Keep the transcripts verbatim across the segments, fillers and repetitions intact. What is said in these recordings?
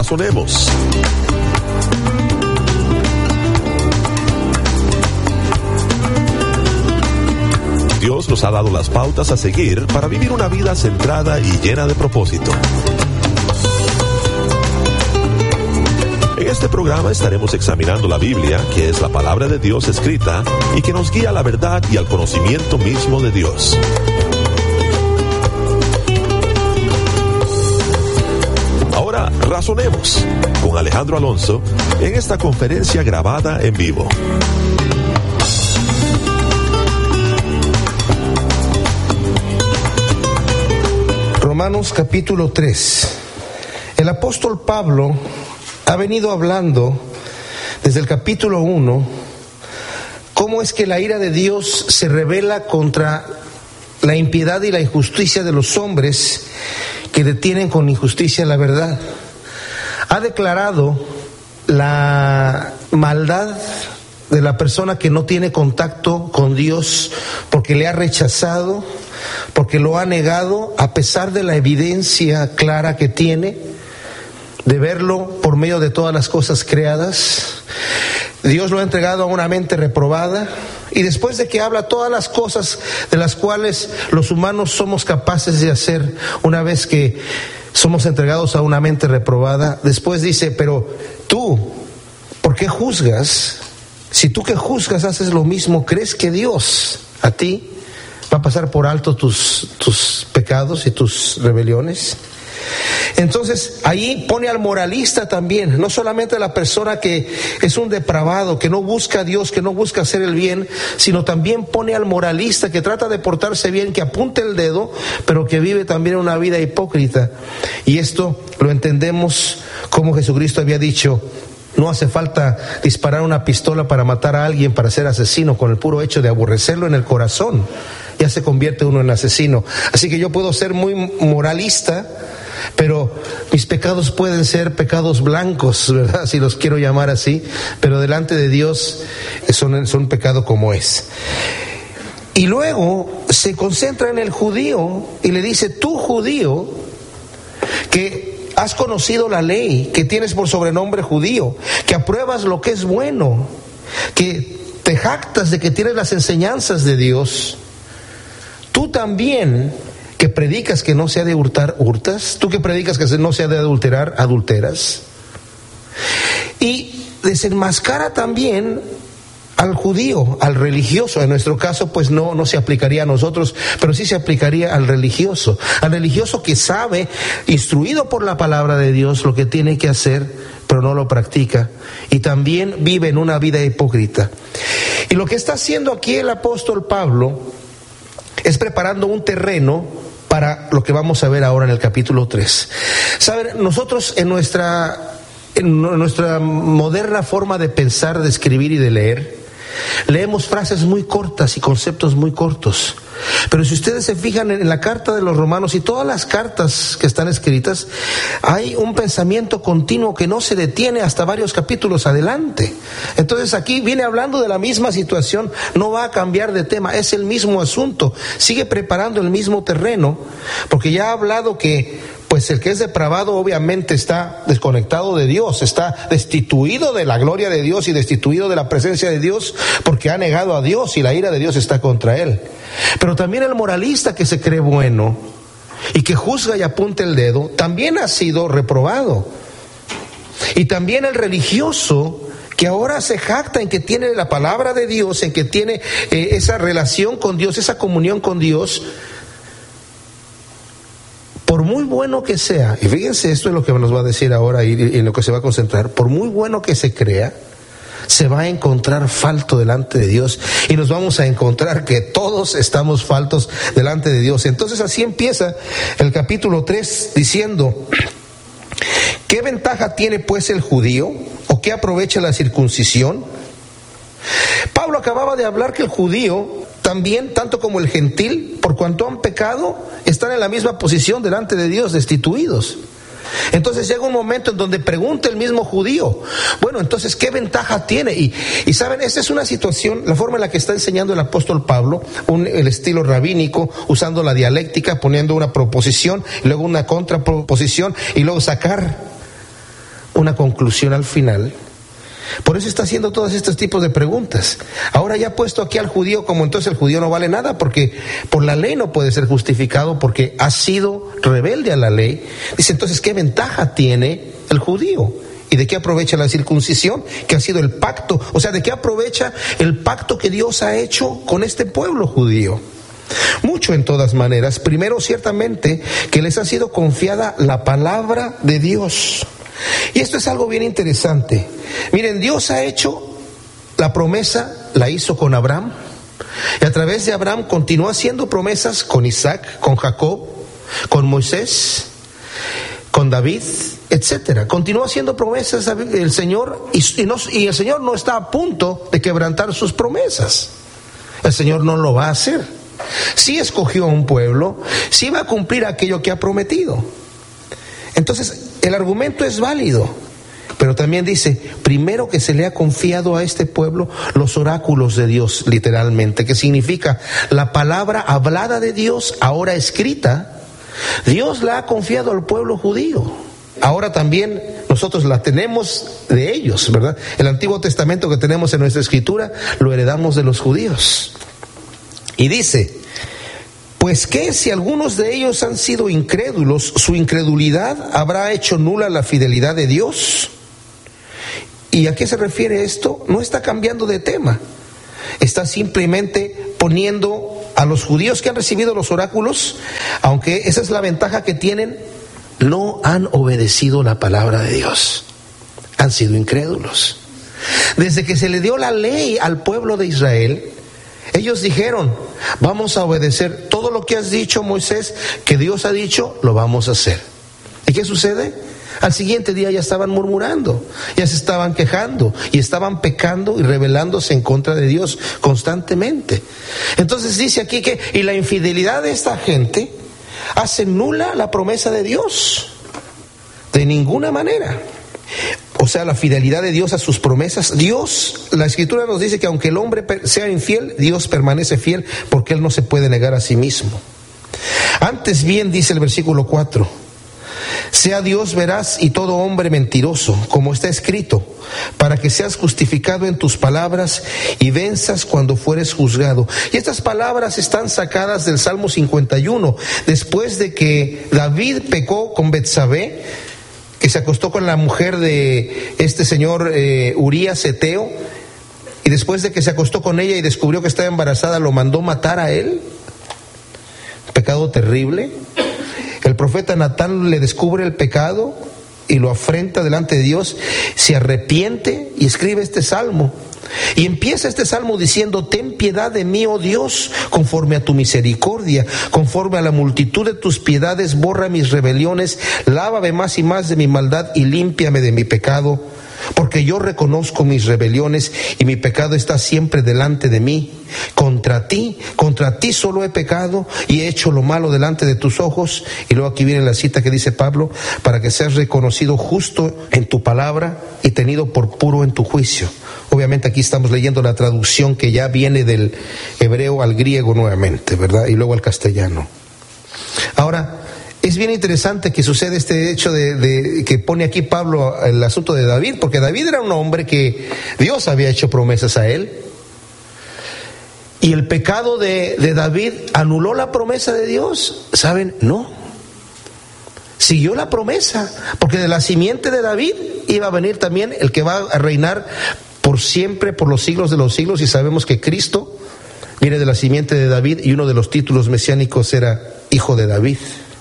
Razonemos. Dios nos ha dado las pautas a seguir para vivir una vida centrada y llena de propósito. En este programa estaremos examinando la Biblia, que es la palabra de Dios escrita y que nos guía a la verdad y al conocimiento mismo de Dios. Ahora razonemos con Alejandro Alonso en esta conferencia grabada en vivo. Romanos capítulo tres. El apóstol Pablo ha venido hablando desde el capítulo uno cómo es que la ira de Dios se revela contra la impiedad y la injusticia de los hombres que detienen con injusticia la verdad. Ha declarado la maldad de la persona que no tiene contacto con Dios porque le ha rechazado, porque lo ha negado a pesar de la evidencia clara que tiene de verlo por medio de todas las cosas creadas. Dios lo ha entregado a una mente reprobada, y después de que habla todas las cosas de las cuales los humanos somos capaces de hacer una vez que somos entregados a una mente reprobada, después dice: pero tú, ¿por qué juzgas? Si tú que juzgas haces lo mismo, ¿crees que Dios a ti va a pasar por alto tus, tus pecados y tus rebeliones? Entonces ahí pone al moralista también, no solamente a la persona que es un depravado, que no busca a Dios, que no busca hacer el bien, sino también pone al moralista que trata de portarse bien, que apunta el dedo, pero que vive también una vida hipócrita. Y esto lo entendemos como Jesucristo había dicho: no hace falta disparar una pistola para matar a alguien, para ser asesino. Con el puro hecho de aborrecerlo en el corazón, ya se convierte uno en asesino. Así que yo puedo ser muy moralista, pero mis pecados pueden ser pecados blancos, ¿verdad? Si los quiero llamar así, pero delante de Dios son, son pecado como es. Y luego se concentra en el judío y le dice: tú judío, que has conocido la ley, que tienes por sobrenombre judío, que apruebas lo que es bueno, que te jactas de que tienes las enseñanzas de Dios, tú también que predicas que no se ha de hurtar, hurtas. Tú que predicas que no se ha de adulterar, adulteras. Y desenmascara también al judío, al religioso. En nuestro caso pues no, no se aplicaría a nosotros, pero sí se aplicaría al religioso. Al religioso que sabe, instruido por la palabra de Dios, lo que tiene que hacer, pero no lo practica. Y también vive en una vida hipócrita. Y lo que está haciendo aquí el apóstol Pablo es preparando un terreno para lo que vamos a ver ahora en el capítulo tres. Saben, nosotros en nuestra, en nuestra moderna forma de pensar, de escribir y de leer, leemos frases muy cortas y conceptos muy cortos. Pero si ustedes se fijan en la carta de los Romanos y todas las cartas que están escritas, hay un pensamiento continuo que no se detiene hasta varios capítulos adelante. Entonces aquí viene hablando de la misma situación, no va a cambiar de tema, es el mismo asunto, sigue preparando el mismo terreno, porque ya ha hablado que pues el que es depravado obviamente está desconectado de Dios, está destituido de la gloria de Dios y destituido de la presencia de Dios, porque ha negado a Dios y la ira de Dios está contra él. Pero también el moralista que se cree bueno y que juzga y apunta el dedo, también ha sido reprobado. Y también el religioso que ahora se jacta en que tiene la palabra de Dios, en que tiene eh, esa relación con Dios, esa comunión con Dios, por muy bueno que sea, y fíjense, esto es lo que nos va a decir ahora y, y en lo que se va a concentrar, por muy bueno que se crea, se va a encontrar falto delante de Dios, y nos vamos a encontrar que todos estamos faltos delante de Dios. Entonces así empieza el capítulo tres diciendo: ¿qué ventaja tiene pues el judío? ¿O qué aprovecha la circuncisión? Pablo acababa de hablar que el judío también, tanto como el gentil, por cuanto han pecado, están en la misma posición delante de Dios, destituidos. Entonces llega un momento en donde pregunta el mismo judío: bueno, entonces, ¿qué ventaja tiene? Y, y saben, esta es una situación, la forma en la que está enseñando el apóstol Pablo, un, el estilo rabínico, usando la dialéctica, poniendo una proposición, y luego una contraproposición, y luego sacar una conclusión al final. Por eso está haciendo todos estos tipos de preguntas. Ahora ya ha puesto aquí al judío como entonces el judío no vale nada porque por la ley no puede ser justificado porque ha sido rebelde a la ley. Dice entonces, ¿qué ventaja tiene el judío? ¿Y de qué aprovecha la circuncisión? Que ha sido el pacto. O sea, ¿de qué aprovecha el pacto que Dios ha hecho con este pueblo judío? Mucho en todas maneras. Primero, ciertamente, que les ha sido confiada la palabra de Dios. Y esto es algo bien interesante. Miren, Dios ha hecho la promesa, la hizo con Abraham. Y a través de Abraham continuó haciendo promesas con Isaac, con Jacob, con Moisés, con David, etcétera. Continuó haciendo promesas el Señor y, y, no, y el Señor no está a punto de quebrantar sus promesas. El Señor no lo va a hacer. Sí escogió a un pueblo, sí va a cumplir aquello que ha prometido. Entonces, el argumento es válido, pero también dice, primero que se le ha confiado a este pueblo los oráculos de Dios, literalmente, que significa la palabra hablada de Dios, ahora escrita. Dios la ha confiado al pueblo judío. Ahora también nosotros la tenemos de ellos, ¿verdad? El Antiguo Testamento que tenemos en nuestra escritura lo heredamos de los judíos. Y dice, pues que si algunos de ellos han sido incrédulos, su incredulidad habrá hecho nula la fidelidad de Dios. ¿Y a qué se refiere esto? No está cambiando de tema. Está simplemente poniendo a los judíos que han recibido los oráculos, aunque esa es la ventaja que tienen, no han obedecido la palabra de Dios. Han sido incrédulos. Desde que se le dio la ley al pueblo de Israel, ellos dijeron, vamos a obedecer todo lo que has dicho, Moisés, que Dios ha dicho, lo vamos a hacer. ¿Y qué sucede? Al siguiente día ya estaban murmurando, ya se estaban quejando y estaban pecando y rebelándose en contra de Dios constantemente. Entonces dice aquí que, y la infidelidad de esta gente hace nula la promesa de Dios. De ninguna manera. O sea, la fidelidad de Dios a sus promesas. Dios, la Escritura nos dice que aunque el hombre sea infiel, Dios permanece fiel porque Él no se puede negar a sí mismo. Antes bien, dice el versículo cuatro, sea Dios veraz y todo hombre mentiroso, como está escrito, para que seas justificado en tus palabras y venzas cuando fueres juzgado. Y estas palabras están sacadas del Salmo cincuenta y uno, después de que David pecó con Betsabé, que se acostó con la mujer de este señor eh, Urías Eteo, y después de que se acostó con ella y descubrió que estaba embarazada, lo mandó matar a él. Pecado terrible. El profeta Natán le descubre el pecado y lo afrenta delante de Dios, se arrepiente y escribe este salmo. Y empieza este salmo diciendo, ten piedad de mí, oh Dios, conforme a tu misericordia, conforme a la multitud de tus piedades, borra mis rebeliones, lávame más y más de mi maldad y límpiame de mi pecado, porque yo reconozco mis rebeliones y mi pecado está siempre delante de mí. Contra ti, contra ti solo he pecado y he hecho lo malo delante de tus ojos. Y luego aquí viene la cita que dice Pablo, para que seas reconocido justo en tu palabra y tenido por puro en tu juicio. Obviamente aquí estamos leyendo la traducción que ya viene del hebreo al griego nuevamente, ¿verdad? Y luego al castellano. Ahora, es bien interesante que sucede este hecho de, de que pone aquí Pablo el asunto de David, porque David era un hombre que Dios había hecho promesas a él. ¿Y el pecado de, de David anuló la promesa de Dios? ¿Saben? No. Siguió la promesa, porque de la simiente de David iba a venir también el que va a reinar por siempre, por los siglos de los siglos, y sabemos que Cristo viene de la simiente de David y uno de los títulos mesiánicos era hijo de David.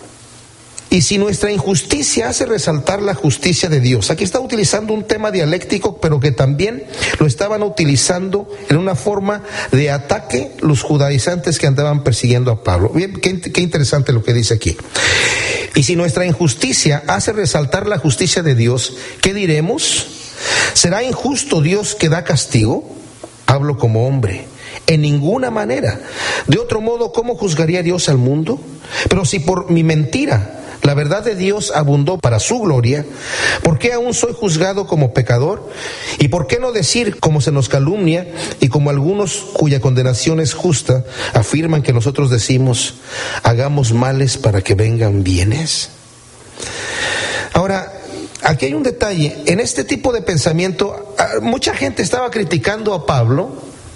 Y si nuestra injusticia hace resaltar la justicia de Dios, aquí está utilizando un tema dialéctico, pero que también lo estaban utilizando en una forma de ataque los judaizantes que andaban persiguiendo a Pablo. Bien, qué, qué interesante lo que dice aquí. Y si nuestra injusticia hace resaltar la justicia de Dios, ¿qué diremos? ¿Será injusto Dios que da castigo? Hablo como hombre. En ninguna manera. De otro modo, ¿cómo juzgaría Dios al mundo? Pero si por mi mentira la verdad de Dios abundó para su gloria, ¿por qué aún soy juzgado como pecador? ¿Y por qué no decir, como se nos calumnia, y como algunos cuya condenación es justa, afirman que nosotros decimos, hagamos males para que vengan bienes? Ahora, aquí hay un detalle. En este tipo de pensamiento, mucha gente estaba criticando a Pablo,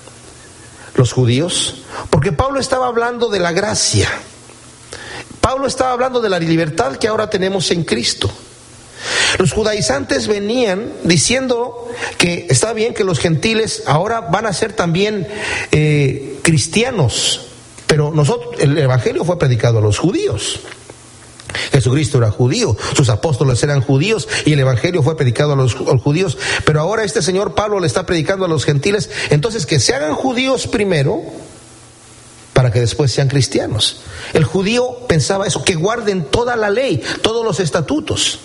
los judíos, porque Pablo estaba hablando de la gracia. Pablo estaba hablando de la libertad que ahora tenemos en Cristo. Los judaizantes venían diciendo que está bien que los gentiles ahora van a ser también eh, cristianos, pero nosotros, el evangelio fue predicado a los judíos. Jesucristo era judío, sus apóstoles eran judíos y el evangelio fue predicado a los, a los judíos, pero ahora este señor Pablo le está predicando a los gentiles, entonces que se hagan judíos primero para que después sean cristianos. El judío pensaba eso, que guarden toda la ley, todos los estatutos.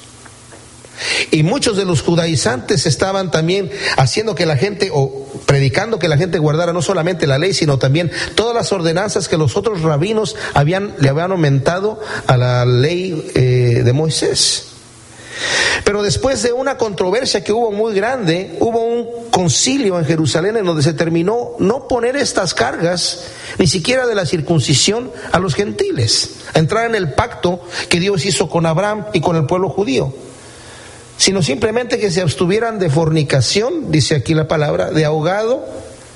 Y muchos de los judaizantes estaban también haciendo que la gente, o predicando que la gente guardara no solamente la ley, sino también todas las ordenanzas que los otros rabinos habían, le habían aumentado a la ley eh, de Moisés. Pero después de una controversia que hubo muy grande, hubo un concilio en Jerusalén en donde se terminó no poner estas cargas, ni siquiera de la circuncisión, a los gentiles, a entrar en el pacto que Dios hizo con Abraham y con el pueblo judío, sino simplemente que se abstuvieran de fornicación, dice aquí la palabra, de ahogado,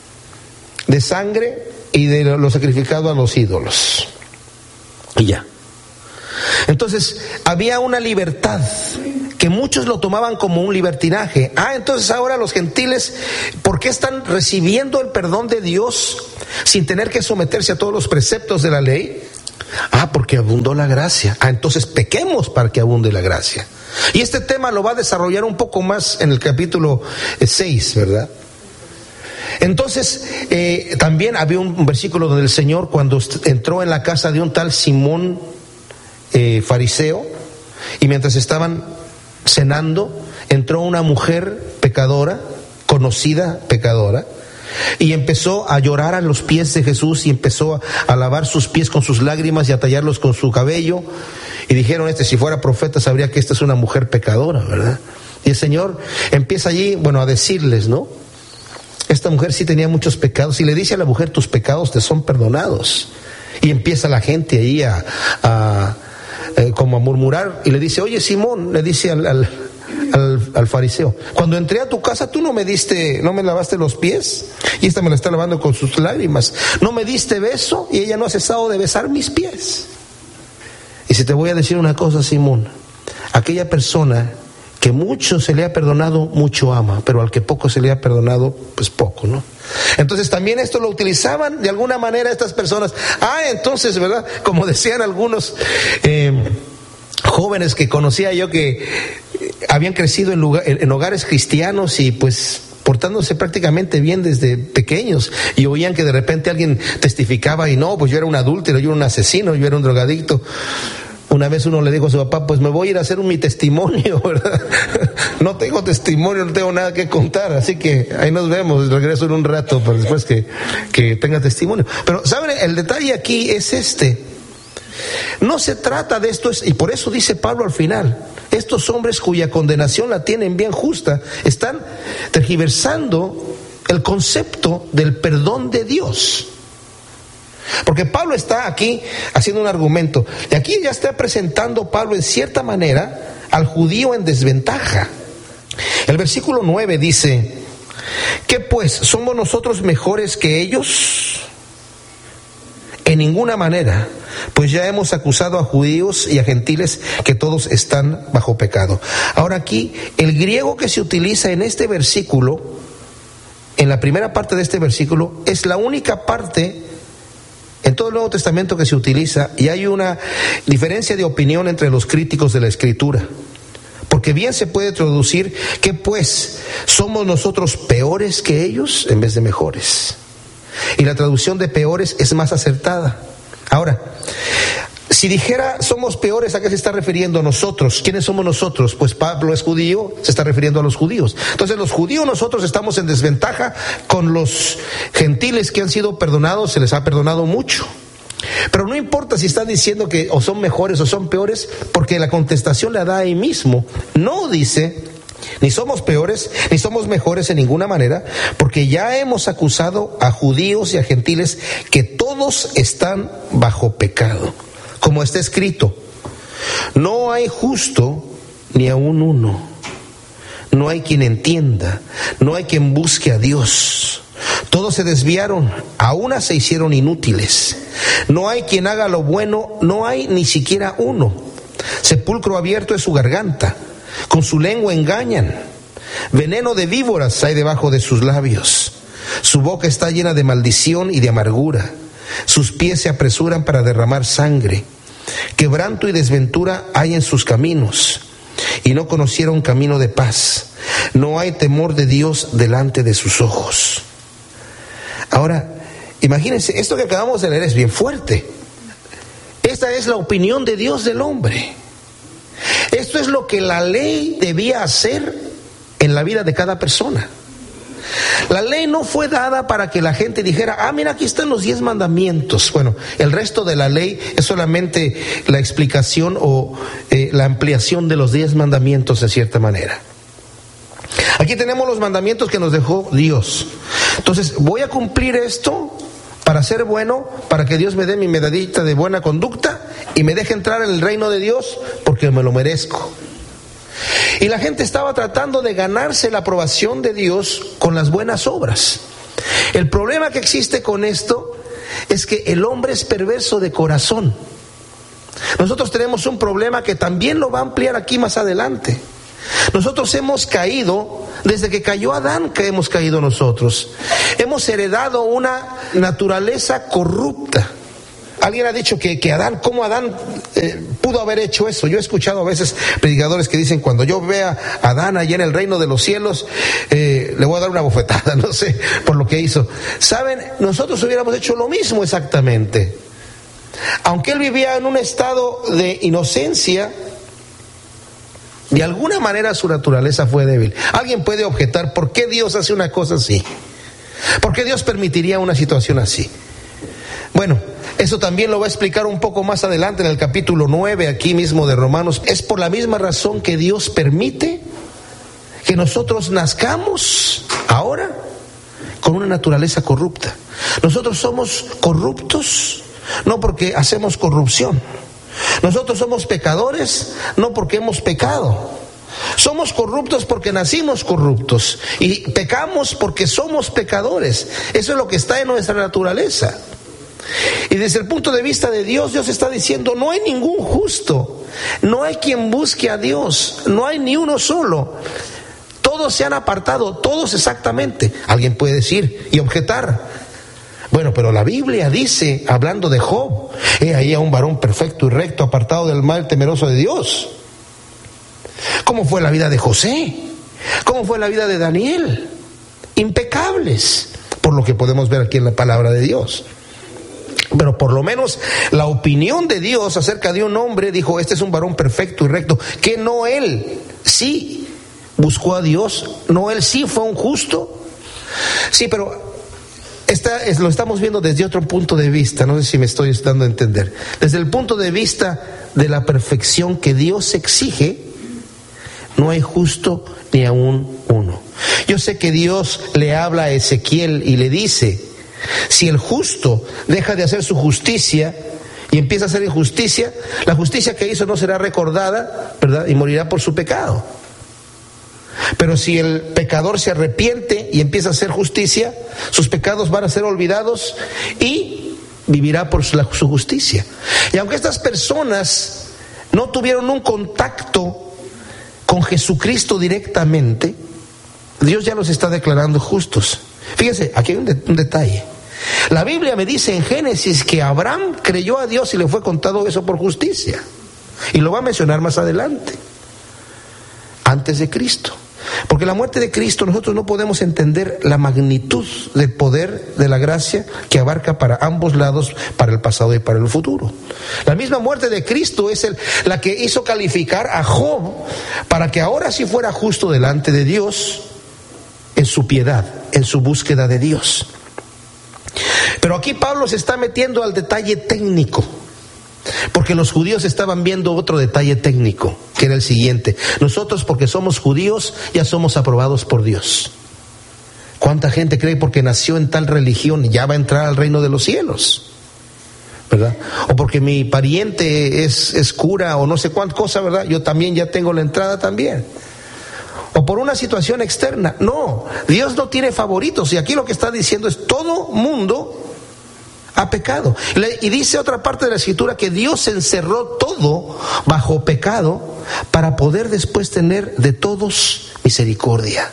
de sangre y de lo sacrificado a los ídolos. Y ya. Entonces, había una libertad que muchos lo tomaban como un libertinaje. Ah, entonces ahora los gentiles, ¿por qué están recibiendo el perdón de Dios sin tener que someterse a todos los preceptos de la ley? Ah, porque abundó la gracia. Ah, entonces pequemos para que abunde la gracia. Y este tema lo va a desarrollar un poco más en el capítulo seis, ¿verdad? Entonces, eh, también había un versículo donde el Señor, cuando entró en la casa de un tal Simón eh, fariseo, y mientras estaban cenando, entró una mujer pecadora, conocida pecadora, y empezó a llorar a los pies de Jesús y empezó a lavar sus pies con sus lágrimas y a tallarlos con su cabello. Y dijeron, este si fuera profeta sabría que esta es una mujer pecadora, ¿verdad? Y el Señor empieza allí, bueno, a decirles, ¿no? Esta mujer sí tenía muchos pecados, y le dice a la mujer, tus pecados te son perdonados. Y empieza la gente ahí a, a eh, como a murmurar, y le dice, oye Simón, le dice al, al, al, al fariseo, cuando entré a tu casa tú no me diste, no me lavaste los pies, y esta me la está lavando con sus lágrimas. No me diste beso, y ella no ha cesado de besar mis pies. Y si te voy a decir una cosa, Simón, aquella persona que mucho se le ha perdonado, mucho ama, pero al que poco se le ha perdonado, pues poco, ¿no? Entonces también esto lo utilizaban de alguna manera estas personas. Ah, entonces, ¿verdad? Como decían algunos eh, jóvenes que conocía yo que habían crecido en, lugar, en hogares cristianos y pues portándose prácticamente bien desde pequeños, y oían que de repente alguien testificaba y no, pues yo era un adúltero, yo era un asesino, yo era un drogadicto. Una vez uno le dijo a su papá, pues me voy a ir a hacer un, mi testimonio, ¿verdad? No tengo testimonio, no tengo nada que contar, así que ahí nos vemos, regreso en un rato, pero después que, que tenga testimonio. Pero, ¿saben? El detalle aquí es este. No se trata de esto, y por eso dice Pablo al final, estos hombres cuya condenación la tienen bien justa, están tergiversando el concepto del perdón de Dios. Porque Pablo está aquí haciendo un argumento, y aquí ya está presentando Pablo en cierta manera al judío en desventaja. El versículo nueve dice, ¿qué pues? ¿Somos nosotros mejores que ellos? En ninguna manera, pues ya hemos acusado a judíos y a gentiles que todos están bajo pecado. Ahora aquí, el griego que se utiliza en este versículo, en la primera parte de este versículo, es la única parte en todo el Nuevo Testamento que se utiliza, y hay una diferencia de opinión entre los críticos de la Escritura. Porque bien se puede traducir que pues somos nosotros peores que ellos en vez de mejores. Y la traducción de peores es más acertada. Ahora, si dijera somos peores, ¿a qué se está refiriendo nosotros? ¿Quiénes somos nosotros? Pues Pablo es judío, se está refiriendo a los judíos. Entonces los judíos nosotros estamos en desventaja con los gentiles que han sido perdonados, se les ha perdonado mucho. Pero no importa si están diciendo que o son mejores o son peores, porque la contestación la da ahí mismo. No dice, ni somos peores, ni somos mejores en ninguna manera, porque ya hemos acusado a judíos y a gentiles que todos están bajo pecado. Como está escrito, no hay justo ni aun uno. no hay quien entienda, no hay quien busque a Dios. Todos se desviaron, a una se hicieron inútiles. No hay quien haga lo bueno, no hay ni siquiera uno. Sepulcro abierto es su garganta, con su lengua engañan. Veneno de víboras hay debajo de sus labios. Su boca está llena de maldición y de amargura. Sus pies se apresuran para derramar sangre. Quebranto y desventura hay en sus caminos, y no conocieron camino de paz. No hay temor de Dios delante de sus ojos. Ahora, imagínense, esto que acabamos de leer es bien fuerte. Esta es la opinión de Dios del hombre. Esto es lo que la ley debía hacer en la vida de cada persona. La ley no fue dada para que la gente dijera, ah, mira, aquí están los diez mandamientos. Bueno, el resto de la ley es solamente la explicación o eh, la ampliación de los diez mandamientos de cierta manera. Aquí tenemos los mandamientos que nos dejó Dios. Entonces, voy a cumplir esto para ser bueno, para que Dios me dé mi medallita de buena conducta y me deje entrar en el reino de Dios porque me lo merezco. Y la gente estaba tratando de ganarse la aprobación de Dios con las buenas obras. El problema que existe con esto es que el hombre es perverso de corazón. Nosotros tenemos un problema que también lo va a ampliar aquí más adelante. Nosotros hemos caído, desde que cayó Adán que hemos caído nosotros. Hemos heredado una naturaleza corrupta. Alguien ha dicho que, que Adán, ¿cómo Adán eh, pudo haber hecho eso? Yo he escuchado a veces predicadores que dicen, cuando yo vea a Adán allá en el reino de los cielos, eh, le voy a dar una bofetada, no sé, por lo que hizo. ¿Saben? Nosotros hubiéramos hecho lo mismo exactamente. Aunque él vivía en un estado de inocencia, de alguna manera su naturaleza fue débil. Alguien puede objetar, ¿por qué Dios hace una cosa así? ¿Por qué Dios permitiría una situación así? Bueno, eso también lo va a explicar un poco más adelante en el capítulo nueve, aquí mismo de Romanos. Es por la misma razón que Dios permite que nosotros nazcamos ahora con una naturaleza corrupta. Nosotros somos corruptos no porque hacemos corrupción. Nosotros somos pecadores no porque hemos pecado. Somos corruptos porque nacimos corruptos y pecamos porque somos pecadores. Eso es lo que está en nuestra naturaleza. Y desde el punto de vista de Dios, Dios está diciendo, no hay ningún justo, no hay quien busque a Dios, no hay ni uno solo. Todos se han apartado, todos exactamente. Alguien puede decir y objetar, bueno, pero la Biblia dice, hablando de Job, he ahí a un varón perfecto y recto, apartado del mal, temeroso de Dios. ¿Cómo fue la vida de José? ¿Cómo fue la vida de Daniel? Impecables, por lo que podemos ver aquí en la palabra de Dios. Pero por lo menos la opinión de Dios acerca de un hombre, dijo, este es un varón perfecto y recto, que no él sí buscó a Dios, no él sí fue un justo. Sí, pero esta es, lo estamos viendo desde otro punto de vista, no sé si me estoy dando a entender. Desde el punto de vista de la perfección que Dios exige, no hay justo ni aún uno. Yo sé que Dios le habla a Ezequiel y le dice, si el justo deja de hacer su justicia y empieza a hacer injusticia, la justicia que hizo no será recordada, ¿verdad? Y morirá por su pecado. Pero si el pecador se arrepiente y empieza a hacer justicia, sus pecados van a ser olvidados y vivirá por su, su justicia. Y aunque estas personas no tuvieron un contacto con Jesucristo directamente, Dios ya los está declarando justos. Fíjense, aquí hay un, de, un detalle. La Biblia me dice en Génesis que Abraham creyó a Dios y le fue contado eso por justicia. Y lo va a mencionar más adelante, antes de Cristo. Porque la muerte de Cristo nosotros no podemos entender la magnitud del poder de la gracia que abarca para ambos lados, para el pasado y para el futuro. La misma muerte de Cristo es el, la que hizo calificar a Job para que ahora sí fuera justo delante de Dios en su piedad, en su búsqueda de Dios. Pero aquí Pablo se está metiendo al detalle técnico, porque los judíos estaban viendo otro detalle técnico, que era el siguiente: nosotros, porque somos judíos, ya somos aprobados por Dios. ¿Cuánta gente cree porque nació en tal religión ya va a entrar al reino de los cielos? ¿Verdad? O porque mi pariente es, es cura o no sé cuánta cosa, ¿verdad? Yo también ya tengo la entrada también. O por una situación externa. No, Dios no tiene favoritos, y aquí lo que está diciendo es todo mundo ha pecado. Y dice otra parte de la Escritura que Dios encerró todo bajo pecado para poder después tener de todos misericordia.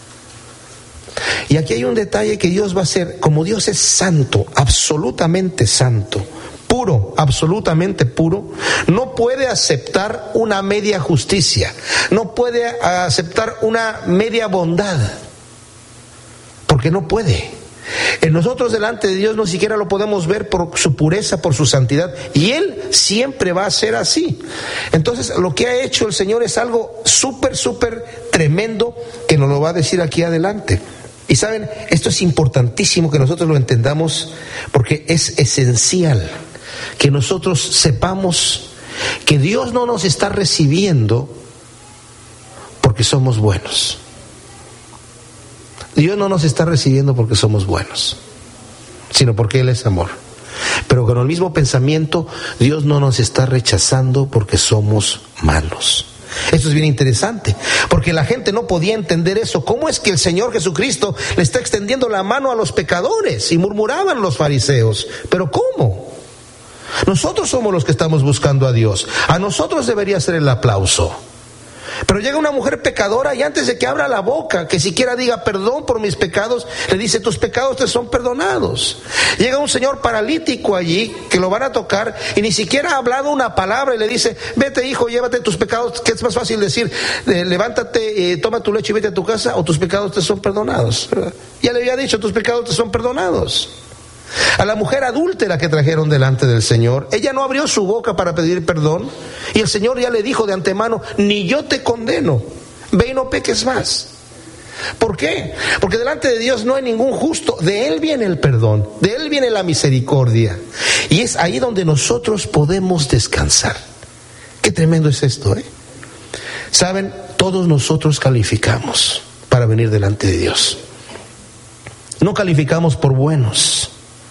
Y aquí hay un detalle que Dios va a hacer. Como Dios es santo, absolutamente santo, puro, absolutamente puro, no puede aceptar una media justicia, no puede aceptar una media bondad, porque no puede. En nosotros delante de Dios no siquiera lo podemos ver por su pureza, por su santidad, y Él siempre va a ser así. Entonces lo que ha hecho el Señor es algo súper, súper tremendo, que nos lo va a decir aquí adelante. Y saben, esto es importantísimo que nosotros lo entendamos, porque es esencial que nosotros sepamos que Dios no nos está recibiendo porque somos buenos. Dios no nos está recibiendo porque somos buenos, sino porque Él es amor. Pero con el mismo pensamiento, Dios no nos está rechazando porque somos malos. Esto es bien interesante, porque la gente no podía entender eso. ¿Cómo es que el Señor Jesucristo le está extendiendo la mano a los pecadores? Y murmuraban los fariseos. ¿Pero cómo? Nosotros somos los que estamos buscando a Dios. A nosotros debería ser el aplauso. Pero llega una mujer pecadora y antes de que abra la boca, que siquiera diga perdón por mis pecados, le dice: tus pecados te son perdonados. Llega un señor paralítico allí, que lo van a tocar, y ni siquiera ha hablado una palabra, y le dice: vete, hijo, llévate tus pecados. ¿Qué es más fácil decir? Eh, levántate, eh, toma tu leche y vete a tu casa, o tus pecados te son perdonados. Ya le había dicho: tus pecados te son perdonados. A la mujer adúltera que trajeron delante del Señor, ella no abrió su boca para pedir perdón, y el Señor ya le dijo de antemano: ni yo te condeno, ve y no peques más. ¿Por qué? Porque delante de Dios no hay ningún justo. De Él viene el perdón, de Él viene la misericordia, y es ahí donde nosotros podemos descansar. Qué tremendo es esto, ¿eh? Saben, todos nosotros calificamos para venir delante de Dios. No calificamos por buenos,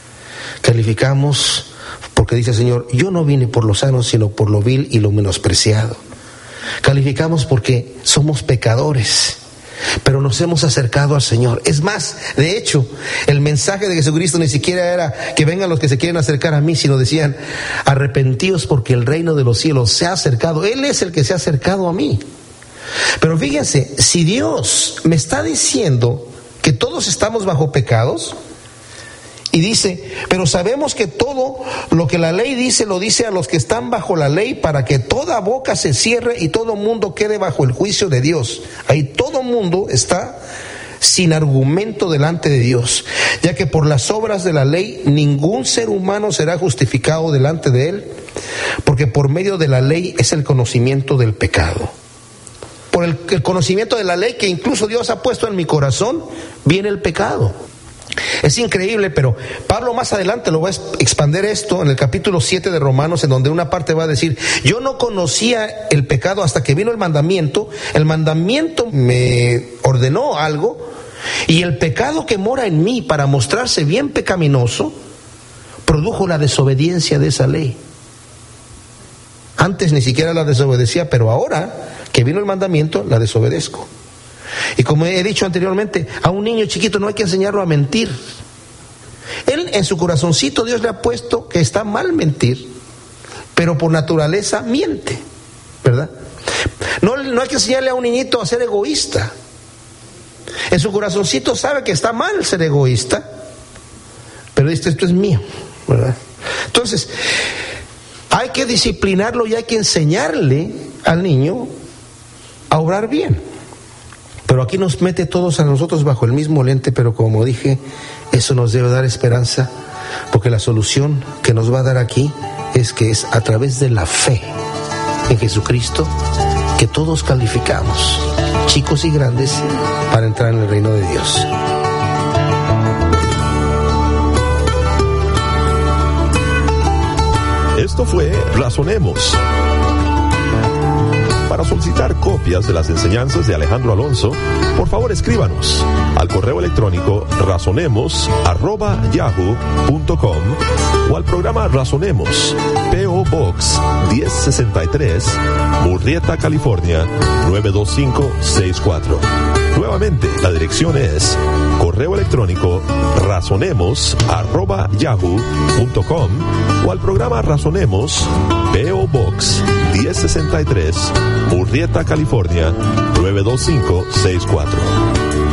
calificamos porque dice el Señor: yo no vine por lo sano, sino por lo vil y lo menospreciado. Calificamos porque somos pecadores, pero nos hemos acercado al Señor. Es más, de hecho, el mensaje de Jesucristo ni siquiera era que vengan los que se quieren acercar a mí, sino decían: arrepentíos porque el reino de los cielos se ha acercado. Él es el que se ha acercado a mí. Pero fíjense, si Dios me está diciendo que todos estamos bajo pecados, y dice: pero sabemos que todo lo que la ley dice, lo dice a los que están bajo la ley, para que toda boca se cierre y todo mundo quede bajo el juicio de Dios. Ahí todo mundo está sin argumento delante de Dios, ya que por las obras de la ley ningún ser humano será justificado delante de Él, porque por medio de la ley es el conocimiento del pecado. Por el, el conocimiento de la ley que incluso Dios ha puesto en mi corazón, viene el pecado. Es increíble, pero Pablo más adelante lo va a expandir esto en el capítulo siete de Romanos, en donde una parte va a decir: yo no conocía el pecado hasta que vino el mandamiento. El mandamiento me ordenó algo, y el pecado que mora en mí para mostrarse bien pecaminoso produjo la desobediencia de esa ley. Antes ni siquiera la desobedecía, pero ahora que vino el mandamiento, la desobedezco. Y como he dicho anteriormente, a un niño chiquito no hay que enseñarlo a mentir. Él en su corazoncito, Dios le ha puesto que está mal mentir, pero por naturaleza miente, ¿verdad? No, no hay que enseñarle a un niñito a ser egoísta. En su corazoncito sabe que está mal ser egoísta, pero dice: esto es mío, ¿verdad? Entonces, hay que disciplinarlo y hay que enseñarle al niño a obrar bien. Pero aquí nos mete todos a nosotros bajo el mismo lente, pero como dije, eso nos debe dar esperanza, porque la solución que nos va a dar aquí es que es a través de la fe en Jesucristo que todos calificamos, chicos y grandes, para entrar en el reino de Dios. Esto fue Razonemos. Para solicitar copias de las enseñanzas de Alejandro Alonso, por favor escríbanos al correo electrónico razonemos arroba yahoo punto com o al programa Razonemos, P O Box diez sesenta y tres, Murrieta, California nueve dos cinco seis cuatro. Nuevamente, la dirección es correo electrónico razonemos arroba yahoo punto com o al programa Razonemos, P O Box diez sesenta y tres, Murrieta, California nueve dos cinco seis cuatro.